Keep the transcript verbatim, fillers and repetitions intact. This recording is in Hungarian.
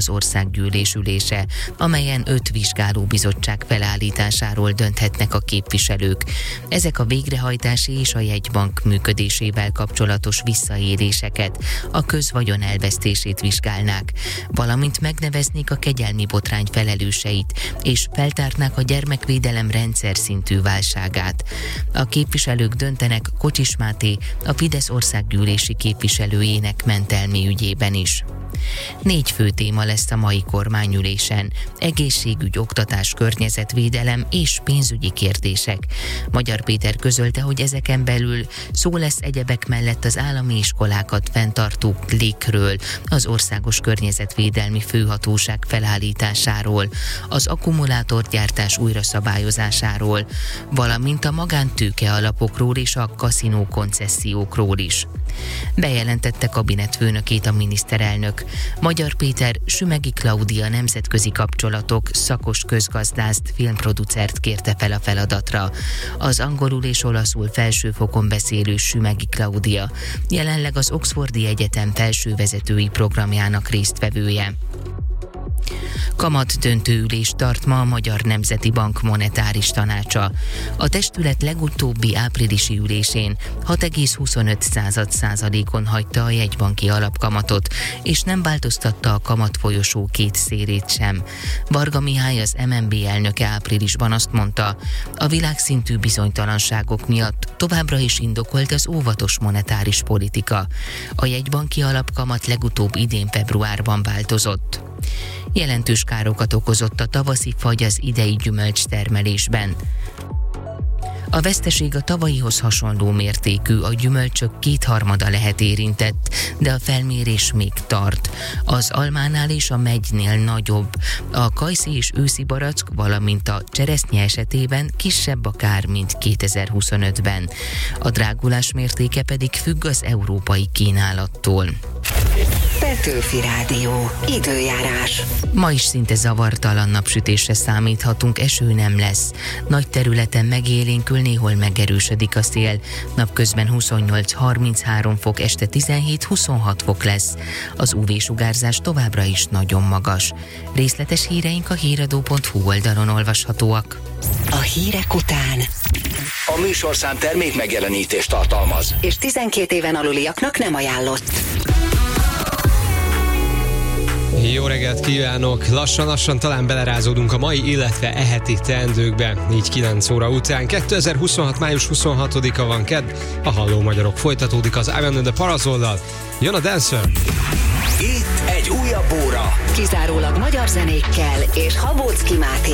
az országgyűlés ülése, amelyen öt vizsgálóbizottság felállításáról dönthetnek a képviselők. Ezek a végrehajtási és a jegybank működésével kapcsolatos visszaéléseket, a közvagyon elvesztését vizsgálnák, valamint megneveznék a kegyelmi botrány felelőseit, és feltárnák a gyermekvédelem rendszer szintű válságát. A képviselők döntenek Kocsis Máté, a Fidesz országgyűlési képviselőjének mentelmi ügyében is. Négy fő téma lesz a mai kormányülésen: egészségügy, oktatás, környezetvédelem és pénzügyi kérdések. Magyar Péter közölte, hogy ezeken belül szó lesz egyebek mellett az állami iskolákat fenntartó lékről, az Országos Környezetvédelmi Főhatóság felállításáról, az akkumulátorgyártás újraszabályozásáról, valamint a magántőke alapokról és a kaszinó koncessziókról is. Bejelentette kabinetfőnökét a miniszterelnök. Magyar Péter Sümegi Klaudia nemzetközi kapcsolatok szakos közgazdászt, filmproducert kérte fel a feladatra. Az angolul és olaszul felsőfokon beszélő Sümegi Klaudia jelenleg az Oxfordi Egyetem felsővezetői programjának résztvevője. Kamat döntőülést tart ma a Magyar Nemzeti Bank monetáris tanácsa. A testület legutóbbi áprilisi ülésén hat egész huszonöt százalékon hagyta a jegybanki alapkamatot, és nem változtatta a kamatfolyosó két szélét sem. Varga Mihály, az em en bé elnöke áprilisban azt mondta, a világszintű bizonytalanságok miatt továbbra is indokolt az óvatos monetáris politika. A jegybanki alapkamat legutóbb idén februárban változott. Jelentős károkat okozott a tavaszi fagy az idei gyümölcstermelésben. A veszteség a tavalyihoz hasonló mértékű, a gyümölcsök kétharmada lehet érintett, de a felmérés még tart. Az almánál és a megynél nagyobb. A kajszi és őszi barack, valamint a cseresznye esetében kisebb a kár, mint kétezer-huszonötben. A drágulás mértéke pedig függ az európai kínálattól. Petőfi Rádió. Időjárás. Ma is szinte zavartalan napsütésre számíthatunk, eső nem lesz. Nagy területen megélénkül, néhol megerősödik a szél. Napközben huszonnyolc-harminchárom fok, este tizenhét-huszonhat fok lesz. Az ú vé-sugárzás továbbra is nagyon magas. Részletes híreink a híradó pont hú oldalon olvashatóak. A hírek után a műsorszám termék megjelenítést tartalmaz, és tizenkét éven aluliaknak nem ajánlott. Jó reggelt kívánok! Lassan-lassan talán belerázódunk a mai, illetve e heti teendőkbe, így kilenc óra után. kétezer-huszonhat. május huszonhatodika van, kedd, a Halló Magyarok folytatódik az Ivan and the Parazollal. Jön a Dancer! Itt egy újabb óra. Kizárólag magyar zenékkel és Habóczky Máté